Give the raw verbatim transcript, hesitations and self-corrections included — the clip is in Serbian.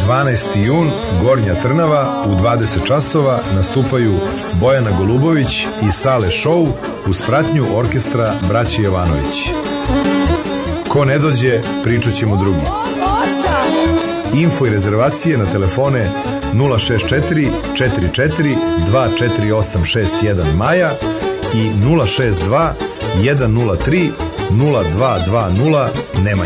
dvanaesti jun, Gornja Trnava, u dvadeset časova nastupaju Bojana Golubović i Sale Show uz pratnju orkestra Braće Jovanović. Ko ne dođe, pričat ćemo drugi. Info i rezervacije na telefone nula šest četiri četiri četiri dva četiri osam šest jedan Maja i nula šest dva jedan nula tri nula dva dva nula Nemanja.